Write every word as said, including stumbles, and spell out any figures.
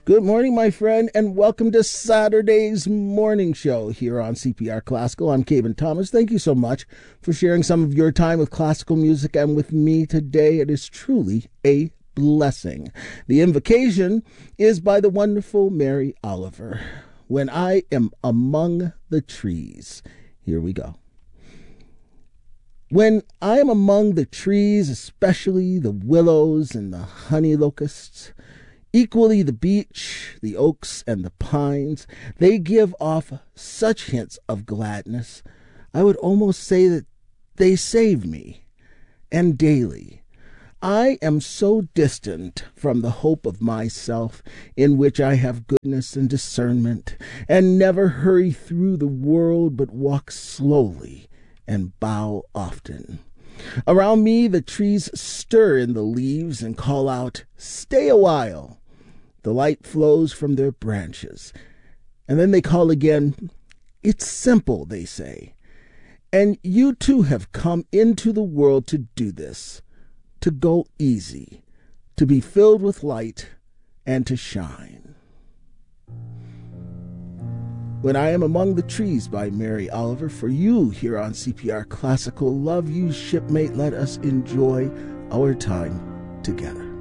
Good morning, my friend, and welcome to Saturday's morning show here on C P R Classical. I'm Kevin Thomas. Thank you so much for sharing some of your time with classical music and with me today. It is truly a blessing. The invocation is by the wonderful Mary Oliver. When I am among the trees. Here we go. When I am among the trees, especially the willows and the honey locusts, equally the beech, the oaks, and the pines, they give off such hints of gladness. I would almost say that they save me. And daily, I am so distant from the hope of myself, in which I have goodness and discernment, and never hurry through the world, but walk slowly and bow often. Around me the trees stir in the leaves and call out, "Stay a while." The light flows from their branches. And then they call again. It's simple, they say. And you too have come into the world to do this, to go easy, to be filled with light, and to shine. When I Am Among the Trees by Mary Oliver, for you here on C P R Classical. Love you, shipmate. Let us enjoy our time together.